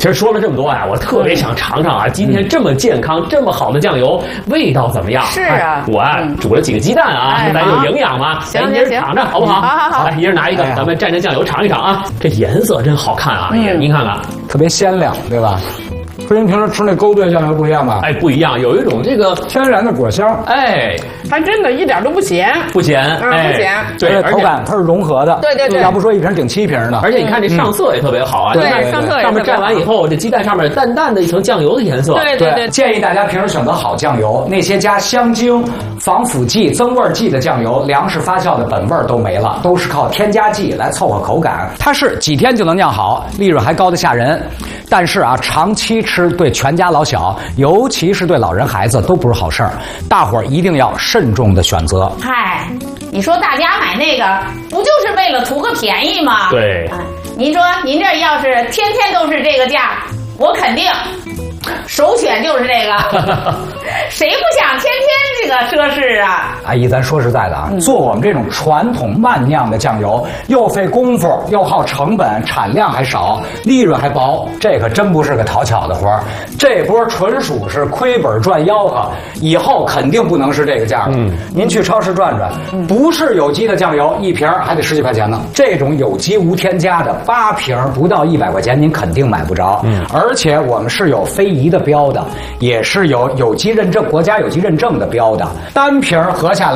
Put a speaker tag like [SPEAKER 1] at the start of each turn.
[SPEAKER 1] 其实说了这么多呀，我特别想尝尝啊，今天这么健康、这么好的酱油，味道怎么样？
[SPEAKER 2] 是啊，
[SPEAKER 1] 我煮了几个鸡蛋啊，咱有营养嘛，咱一人尝尝好不好？
[SPEAKER 2] 好，
[SPEAKER 1] 来，一人拿一个，咱们蘸着酱油尝一尝啊。这颜色真好看啊，您看看，
[SPEAKER 3] 特别鲜亮，对吧？和您平时吃那勾兑酱油不一样吧？
[SPEAKER 1] 哎，不一样，有一种这个
[SPEAKER 3] 天然的果香，
[SPEAKER 1] 哎，
[SPEAKER 2] 还真的一点都不咸，
[SPEAKER 1] 不咸，
[SPEAKER 2] 不咸，
[SPEAKER 1] 对，
[SPEAKER 3] 口感它是融合的，
[SPEAKER 2] 对，
[SPEAKER 3] 要不说一瓶顶7瓶的。
[SPEAKER 1] 而且你看这上色也特别好啊，
[SPEAKER 2] 对，上色
[SPEAKER 1] 上面蘸完以后，这鸡蛋上面淡淡的一层酱油的颜色，
[SPEAKER 2] 对，
[SPEAKER 3] 建议大家平时选择好酱油，那些加香精、防腐剂、增味剂的酱油，粮食发酵的本味都没了，都是靠添加剂来凑合口感。它是几天就能酿好，利润还高得吓人。但是啊，长期吃对全家老小，尤其是对老人孩子都不是好事儿，大伙儿一定要慎重的选择。
[SPEAKER 4] 嗨，你说大家买那个不就是为了图个便宜吗？
[SPEAKER 1] 对，
[SPEAKER 4] 您说您这要是天天都是这个价，我肯定首选就是这个，谁不想天天这个奢侈啊？
[SPEAKER 3] 阿姨，咱说实在的啊，做我们这种传统慢酿的酱油，又费功夫，又耗成本，产量还少，利润还薄，这可真不是个讨巧的活儿。这波纯属是亏本赚吆喝，以后肯定不能是这个价了。您去超市转转，不是有机的酱油，一瓶还得10几块钱呢。这种有机无添加的8瓶不到100块钱，您肯定买不着。而且我们是有非遗的标的，也是有有机认证，国家有机认证的标的，单瓶合下来